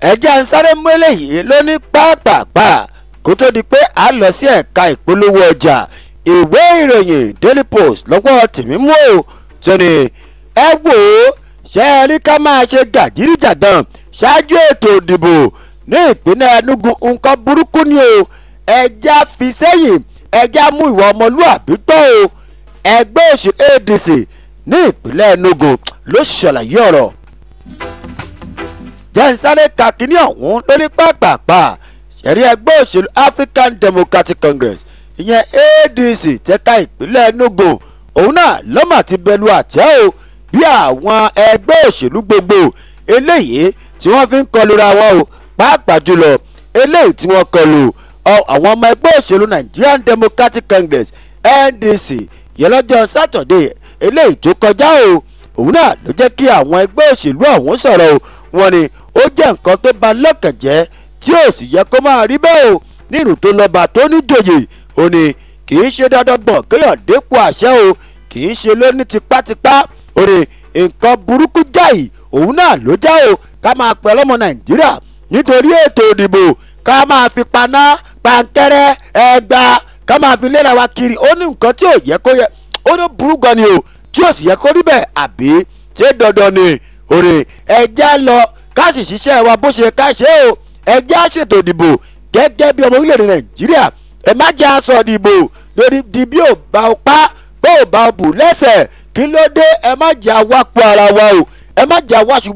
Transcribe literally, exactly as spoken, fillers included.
ẹjẹ́ ń sáré mú eléyìí ló ní pàápàá kó tó di pé a lọ sí ẹ̀ka ìpolówó ọjà. ìwé ìròyìn Daily Post lọ́wọ́ tèmi mú o tó ní ẹ wò ó ṣe é rí ká máa ṣe gàdíríjàdàn ṣáájú ètò ìdìbò ní ìpínlẹ̀ Enugu nǹkan burúkú ni o. ẹjẹ́ fi sẹ́yìn ẹjẹ́ mú ìwà ọmọlúàbí tó o. ẹgbẹ́ òṣèlú A D C ní ìpínlẹ̀ Enugu ló ṣàlàyé ọ̀rọ̀. jẹ́nsáré kakíní ọ̀hún lórí pàápàá ṣẹ̀rí ẹgbẹ́ òṣèlú African Democratic Congress ìyẹn A D C tẹ́ka ìpínlẹ̀ Enugu òun náà lọ́mà ti bẹ̀lú àtẹ́ o bí àwọn ẹgbẹ́ òṣèlú gbogbo eléyìí tí wọ́n fi ń kọlu ra wọn o pàápàá jùlọ eléyìí tí wọ́n kọlu àwọn ọmọ ẹgbẹ́ òṣèlú Nigerian Democratic Congress N D C yẹn lọ́jọ́ Saturday eléyìí tó kọjá o òun náà ló jẹ́ kí àwọn ẹgbẹ́ òṣèlú ọ̀hún sọ̀rọ̀ o wọ́n ní ó jẹ́ nǹkan tó bà lọ́kàn jẹ́ tí ó sì yẹ kó máa rí bẹ́ẹ̀ o nínú tó lọ́ba tó ní jòyè ó ní kì í ṣe dandan gbọ̀n kéèyàn dépò àṣẹ o kì í ṣe lóní tipátipá ó ní nǹkan burúkú jáì òun náà ló já o ká máa pẹ́ lọ́mọ Nàìjíríà nítorí ètò ìdìbò ká máa fi paná pankẹ́rẹ́ ẹgbà ká máa fi léra wa kiri ó ní nǹkan tí ò yẹ kó yẹ ó ní burú gan ni o tí ò sì yẹ kó rí bẹ́ẹ̀ àbí ṣé dandan ni òrè ẹjẹ́ lọ ká sì ṣiṣẹ́ wa bó ṣe ká ṣe o ẹjẹ́ àṣètò ìdìbò gẹ́gẹ́ bí ọmọ orílẹ̀-èdè Nàìjíríà ẹ má jẹ́ aṣọ ìdìbò lórí di bí ò bá ọ pa bó ò bá ọ bù lẹ́sẹ̀ kí ló dé ẹ má jẹ́ awápọ̀ ara wa o ẹ má jẹ́ awáṣu.